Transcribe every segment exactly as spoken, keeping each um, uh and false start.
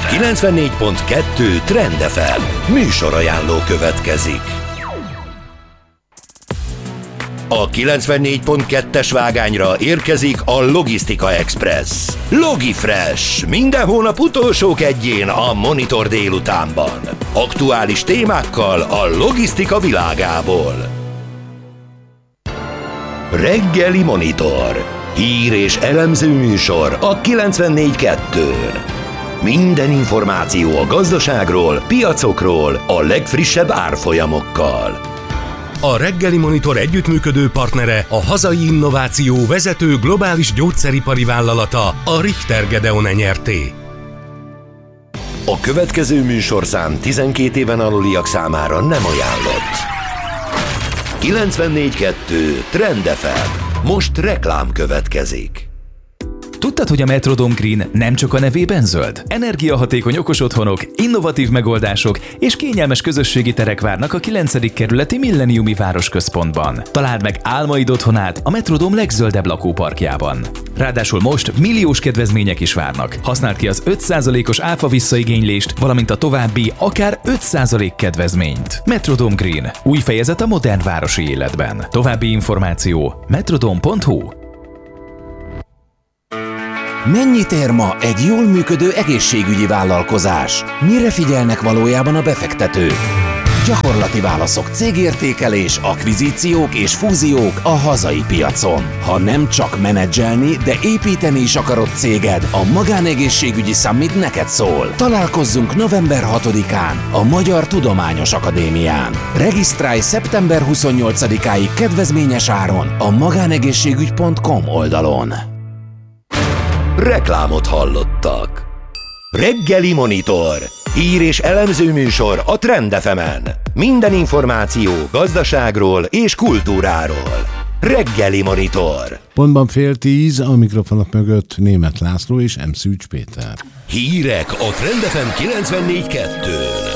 kilencvennégy pont kettő Trend ef em műsorajánló következik. A kilencvennégy pont kettes vágányra érkezik a Logisztika Express. Logifresh. Minden hónap utolsó kedjén a Monitor délutánban. Aktuális témákkal a logisztika világából. Reggeli Monitor. Hír és elemző műsor a kilencvennégy kettőn. Minden információ a gazdaságról, piacokról, a legfrissebb árfolyamokkal. A Reggeli Monitor együttműködő partnere a hazai innováció vezető globális gyógyszeripari vállalata, a Richter Gedeon Nyrt. A következő műsorszám tizenkét éven aluliak számára nem ajánlott. kilencvennégy kettő Trend ef em. Most reklám következik. Tudtad, hogy a Metrodome Green nem csak a nevében zöld? Energiahatékony okos otthonok, innovatív megoldások és kényelmes közösségi terek várnak a kilencedik kerületi Milleniumi városközpontban. Találd meg álmaid otthonát a Metrodome legzöldebb lakóparkjában. Ráadásul most milliós kedvezmények is várnak. Használd ki az öt százalékos áfa visszaigénylést, valamint a további akár öt százalék kedvezményt. Metrodome Green. Új fejezet a modern városi életben. További információ metrodome pont hu. Mennyit ér ma egy jól működő egészségügyi vállalkozás? Mire figyelnek valójában a befektetők? Gyakorlati válaszok, cégértékelés, akvizíciók és fúziók a hazai piacon. Ha nem csak menedzselni, de építeni is akarod céged, a Magánegészségügyi Summit neked szól. Találkozzunk november hatodikán a Magyar Tudományos Akadémián. Regisztrálj szeptember huszonnyolcadikáig kedvezményes áron a magánegészségügy pont com oldalon. Reklámot hallottak. Reggeli Monitor. Hír és elemző műsor a Trend ef emen. Minden információ gazdaságról és kultúráról. Reggeli Monitor. Pontban fél tíz, a mikrofonok mögött Németh László és M. Szűcs Péter. Hírek a Trend ef em kilencvennégy kettőn.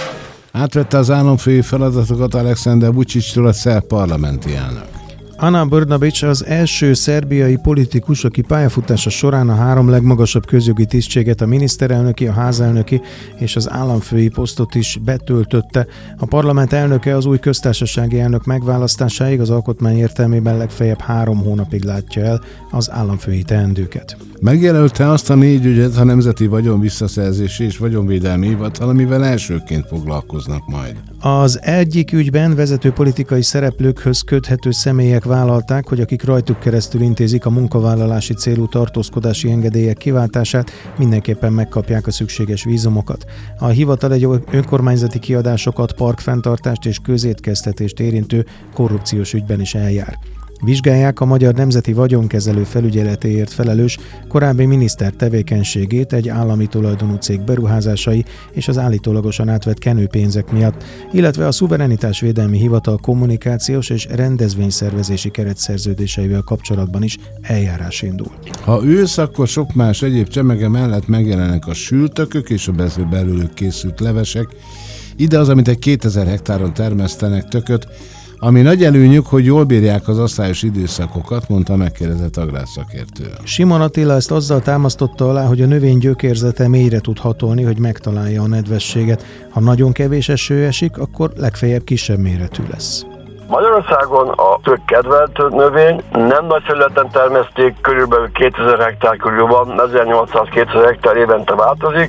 Átvette az államfői feladatokat Alexander Vučićtól a szerb parlamenti elnök. Ana Brnabić az első szerbiai politikus, aki pályafutása során a három legmagasabb közjogi tisztséget, a miniszterelnöki, a házelnöki és az államfői posztot is betöltötte. A parlament elnöke az új köztársasági elnök megválasztásáig az alkotmány értelmében legfeljebb három hónapig látja el az államfői teendőket. Megjelölte azt a négy ügyet a Nemzeti Vagyon Visszaszerzési és Vagyonvédelmi Hivatal, amivel elsőként foglalkoznak majd. Az egyik ügyben vezető politikai szereplőkhöz köthető személyek vállalták, hogy akik rajtuk keresztül intézik a munkavállalási célú tartózkodási engedélyek kiváltását, mindenképpen megkapják a szükséges vízumokat. A hivatal egy önkormányzati kiadásokat, parkfenntartást és közétkeztetést érintő korrupciós ügyben is eljár. Vizsgálják a Magyar Nemzeti Vagyonkezelő felügyeletéért felelős korábbi miniszter tevékenységét egy állami tulajdonú cég beruházásai és az állítólagosan átvett kenőpénzek miatt, illetve a Szuverenitásvédelmi Hivatal kommunikációs és rendezvényszervezési keretszerződéseivel kapcsolatban is eljárás indul. Ha ősz, akkor sok más egyéb csemege mellett megjelennek a sültökök és a belőlük készült levesek. Ide az, amit egy kétezer hektáron termesztenek tököt, ami nagy előnyük, hogy jól bírják az asszályos időszakokat, mondta a megkérdezett agrárszakértő. Simon Attila ezt azzal támasztotta alá, hogy a növény gyökérzete mélyre tud hatolni, hogy megtalálja a nedvességet. Ha nagyon kevés eső esik, akkor legfeljebb kisebb méretű lesz. Magyarországon a tök kedvelt növény, nem nagy felületen termeszték, körülbelül kétezer hektár körül van, ezernyolcszáz-kétezer hektár évente változik,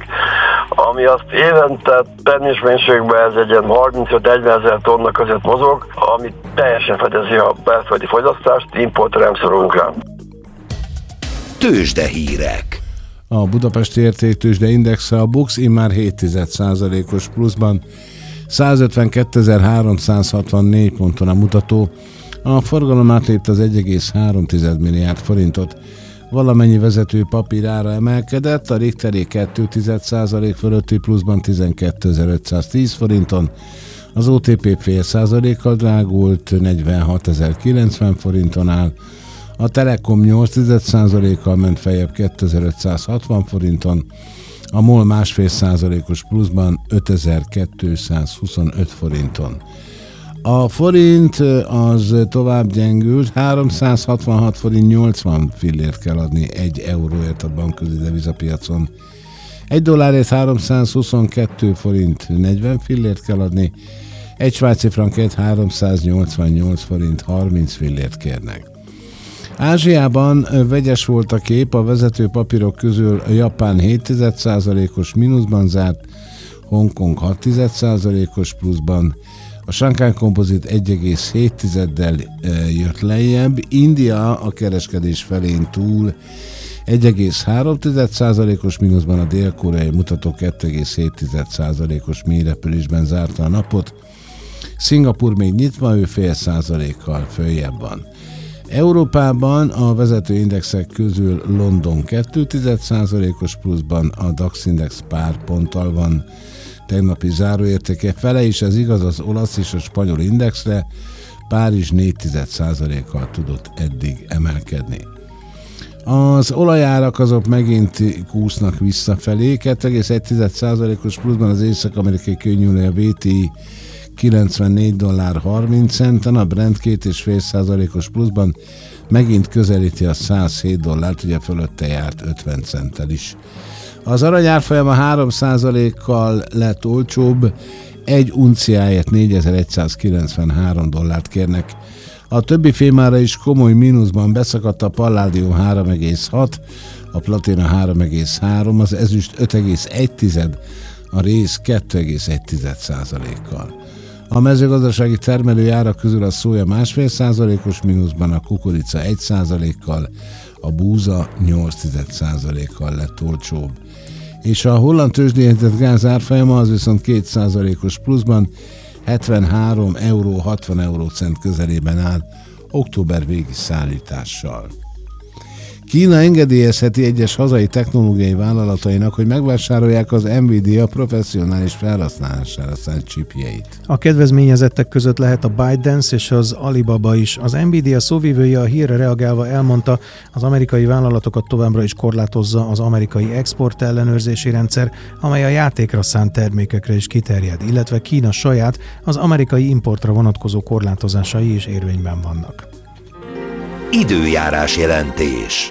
ami azt évente termésmennyiségben ez egy ilyen harmincöt-negyven ezer tonna között mozog, ami teljesen fedezi a belföldi fogyasztást, importra nem szorulunk rá. Tőzsdehírek. A budapesti értéktőzsde indexe, a BUX immár hét egész egy százalékos pluszban, százötvenkétezer-háromszázhatvannégy ponton a mutató, a forgalom átlépte az egy egész három milliárd forintot, valamennyi vezető papír ára emelkedett, a Richteré két egész egy százalék fölötti pluszban tizenkétezer-ötszáztíz forinton, az o té pé fél százalékkal drágult, negyvenhatezer-kilencven forinton áll, a Telekom nyolc egész egy százalékkal ment feljebb kétezer-ötszázhatvan forinton, a MOL másfél százalékos pluszban ötezer-kétszázhuszonöt forinton. A forint az tovább gyengült, háromszázhatvanhat forint nyolcvan fillért kell adni egy euróért a bankközi devizapiacon. Egy dollárért háromszázhuszonkettő forint negyven fillért kell adni, egy svájci frankért háromszáznyolcvannyolc forint harminc fillért kérnek. Ázsiában vegyes volt a kép, a vezető papírok közül a Japán hét százalékos mínuszban zárt, Hongkong hat százalékos pluszban, a Shanghai Composite egy egész hét-del jött lejjebb, India a kereskedés felén túl egy egész három százalékos mínuszban, a dél-koreai mutató kettő egész hét százalékos mélyrepülésben zárta a napot, Szingapur még nyitva, ő fél százalékkal följebb van. Európában a vezető indexek közül London két százalékos pluszban, a DAX index pár ponttal van tegnapi záróértéke fele, és ez igaz az olasz és a spanyol indexre, Párizs négy százalékkal tudott eddig emelkedni. Az olajárak azok megint kúsznak visszafelé, két egész egy százalékos pluszban az észak-amerikai kőnyúlója vé té i kilencvennégy dollár harminc centen, a Brent két egész öt százalékos pluszban megint közelíti a száz hét dollárt, ugye fölötte járt ötven centtel is. Az arany árfolyama három százalékkal lett olcsóbb, egy unciáért négyezer-egyszázkilencvenhárom dollárt kérnek. A többi fémára is komoly mínuszban beszakadt, a palládium három egész hat, a platina három egész három, az ezüst öt egész egy, a réz két egész egy százalékkal. A mezőgazdasági termelői árak közül a szója másfél százalékos mínuszban, a kukorica egy százalékkal, a búza nyolc százalékkal lett olcsóbb. És a holland tőzsdéjegyzett gáz árfolyama az viszont két százalékos pluszban, hetvenhárom euró hatvan eurócent közelében áll október végi szállítással. Kína engedélyezheti egyes hazai technológiai vállalatainak, hogy megvásárolják az Nvidia professzionális felhasználására szánt chipjeit. A kedvezményezettek között lehet a ByteDance és az Alibaba is. Az Nvidia szóvivője a hírre reagálva elmondta, az amerikai vállalatokat továbbra is korlátozza az amerikai export ellenőrzési rendszer, amely a játékra szánt termékekre is kiterjed, illetve Kína saját, az amerikai importra vonatkozó korlátozásai is érvényben vannak. Időjárás jelentés.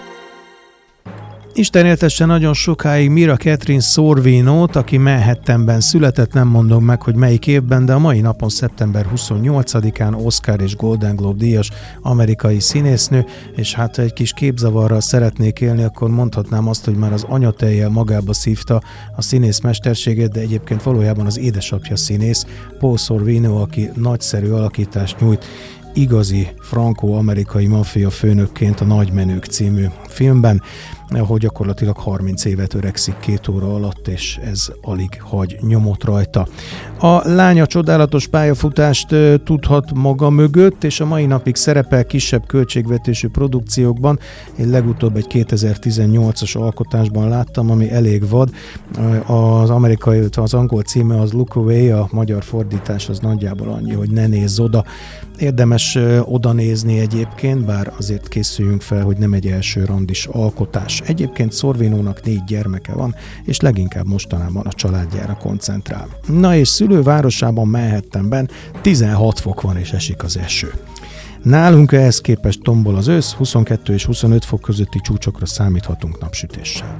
Isten éltesse nagyon sokáig Mira Catherine Sorvinót, aki Manhattanben született, nem mondom meg, hogy melyik évben, de a mai napon szeptember huszonnyolcadikán Oscar és Golden Globe díjas amerikai színésznő, és hát ha egy kis képzavarral szeretnék élni, akkor mondhatnám azt, hogy már az anyatejjel magába szívta a színész mesterséget, de egyébként valójában az édesapja színész, Paul Sorvino, aki nagyszerű alakítást nyújt igazi frankó-amerikai maffia főnökként a Nagymenők című filmben, ahol gyakorlatilag harminc évet öregszik két óra alatt, és ez alig hagy nyomot rajta. A lánya csodálatos pályafutást uh, tudhat maga mögött, és a mai napig szerepel kisebb költségvetésű produkciókban. Én legutóbb egy kétezer-tizennyolcas alkotásban láttam, ami elég vad. Az amerikai, az angol címe az Look Away, a magyar fordítás az nagyjából annyi, hogy ne nézz oda. Érdemes uh, oda nézni egyébként, bár azért készüljünk fel, hogy nem egy első randis alkotás. Egyébként Sorvinónak négy gyermeke van, és leginkább mostanában a családjára koncentrál. Na és szülővárosában, Manhattanben tizenhat fok van, és esik az eső. Nálunk ehhez képest tombol az ősz, huszonkettő és huszonöt fok közötti csúcsokra számíthatunk napsütéssel.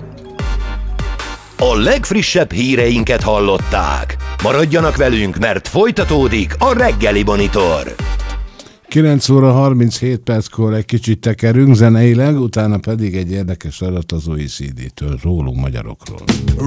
A legfrissebb híreinket hallották. Maradjanak velünk, mert folytatódik a reggeli monitor. kilenc óra harminchét perckor egy kicsit tekerünk zeneileg, utána pedig egy érdekes adat az o e cé dé-től rólunk magyarokról.